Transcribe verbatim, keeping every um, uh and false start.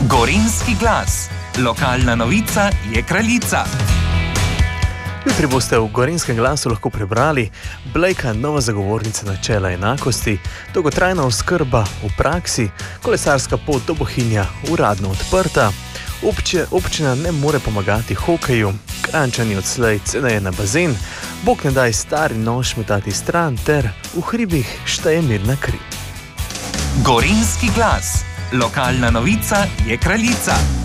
Gorenjski glas. Lokalna novica je kraljica. Jutri boste v Gorenjskem glasu lahko prebrali: Blejka, nova zagovornica načela enakosti, dolgotrajna oskrba v praksi, kolesarska pot do Bohinja uradno odprta, obče, občina ne more pomagati hokeju, Kranjčani odslej ceneje na bazen, Bog ne daj stari nož metati stran ter v hribih šteje mirna kri. Gorenjski glas. Lokalna novica je kraljica.